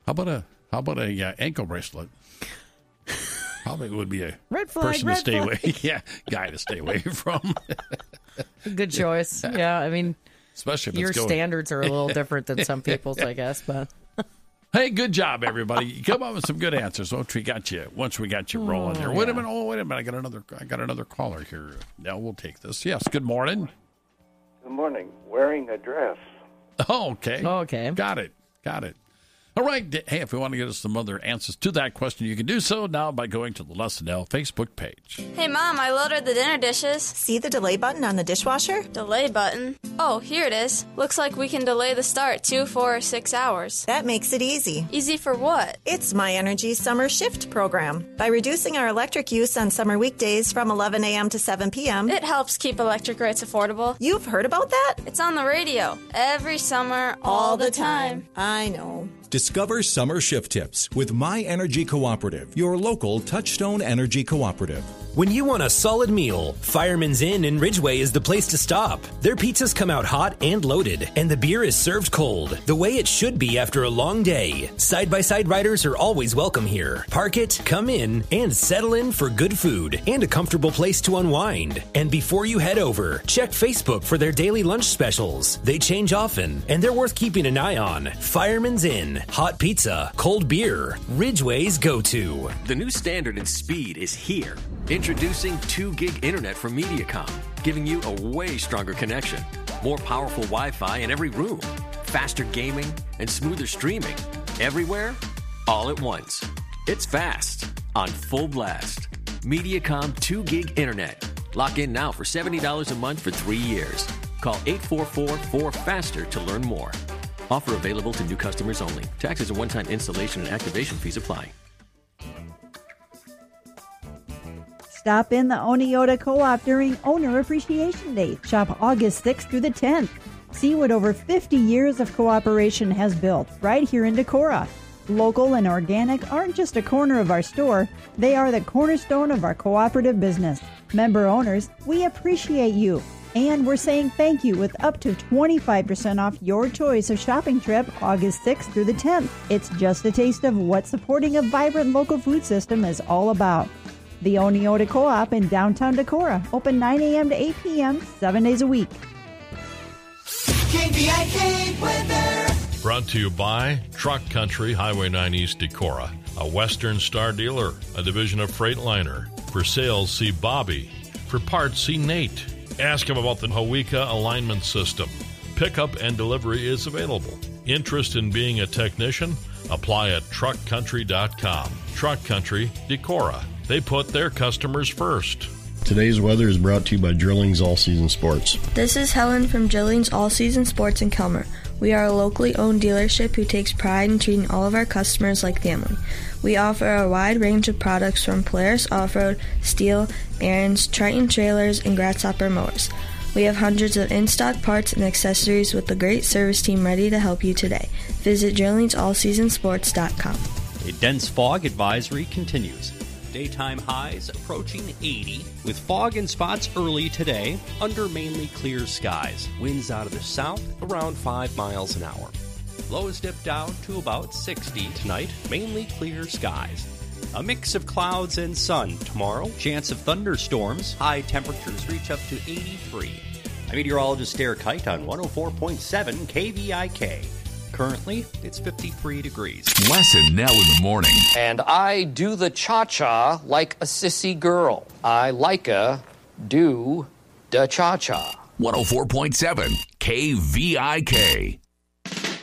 How about a ankle bracelet? Probably would be a red flag, person to stay away. Yeah, guy to stay away from. Good choice. Yeah, I mean, especially if your standards are a little different than some people's, I guess. But hey, good job, everybody! You come up with some good answers once we got you rolling there. Wait a minute! I got another caller here. Now we'll take this. Yes. Good morning. Good morning. Wearing a dress. Oh, okay. Okay. Got it. All right. Hey, if you want to get us some other answers to that question, you can do so now by going to the Les and L Facebook page. Hey, Mom, I loaded the dinner dishes. See the delay button on the dishwasher? Delay button? Oh, here it is. Looks like we can delay the start 2, 4, or 6 hours. That makes it easy. Easy for what? It's My Energy Summer Shift program. By reducing our electric use on summer weekdays from 11 a.m. to 7 p.m., it helps keep electric rates affordable. You've heard about that? It's on the radio. Every summer, all the time. I know. Discover summer shift tips with My Energy Cooperative, your local Touchstone Energy Cooperative. When you want a solid meal, Fireman's Inn in Ridgeway is the place to stop. Their pizzas come out hot and loaded, and the beer is served cold, the way it should be after a long day. Side-by-side riders are always welcome here. Park it, come in, and settle in for good food and a comfortable place to unwind. And before you head over, check Facebook for their daily lunch specials. They change often, and they're worth keeping an eye on. Fireman's Inn. Hot pizza, cold beer, Ridgeway's go-to. The new standard in speed is here. Introducing 2 gig internet from Mediacom, giving you a way stronger connection. More powerful Wi-Fi in every room. Faster gaming and smoother streaming. Everywhere, all at once. It's fast, on full blast. Mediacom 2 gig internet. Lock in now for $70 a month for 3 years. Call 844-4FASTER to learn more. Offer available to new customers only. Taxes and one-time installation and activation fees apply. Stop in the Oneota Co-op during Owner Appreciation Day. Shop August 6th through the 10th. See what over 50 years of cooperation has built right here in Decorah. Local and organic aren't just a corner of our store. They are the cornerstone of our cooperative business. Member owners, we appreciate you. And we're saying thank you with up to 25% off your choice of shopping trip August 6th through the 10th. It's just a taste of what supporting a vibrant local food system is all about. The Oneota Co-op in downtown Decorah, open 9 a.m. to 8 p.m., 7 days a week. KVIK weather. Brought to you by Truck Country, Highway 9 East Decorah, a Western Star dealer, a division of Freightliner. For sales, see Bobby. For parts, see Nate. Ask him about the Hawika alignment system. Pickup and delivery is available. Interest in being a technician? Apply at truckcountry.com. Truck Country, Decorah. They put their customers first. Today's weather is brought to you by Drillings All Season Sports. This is Helen from Drillings All Season Sports in Kelmer. We are a locally owned dealership who takes pride in treating all of our customers like family. We offer a wide range of products from Polaris Off-Road, Steel, Ariens, Triton trailers, and Grasshopper mowers. We have hundreds of in-stock parts and accessories with a great service team ready to help you today. Visit DrillingsAllSeasonSports.com. A dense fog advisory continues. Daytime highs approaching 80 with fog in spots early today under mainly clear skies. Winds out of the south around 5 miles an hour. Lows dip down to about 60 tonight, mainly clear skies. A mix of clouds and sun tomorrow. Chance of thunderstorms. High temperatures reach up to 83. I'm meteorologist Derek Height on 104.7 KVIK. Currently, it's 53 degrees. Les and Nell in the morning. And I do the cha-cha like a sissy girl. I do the cha-cha. 104.7 KVIK.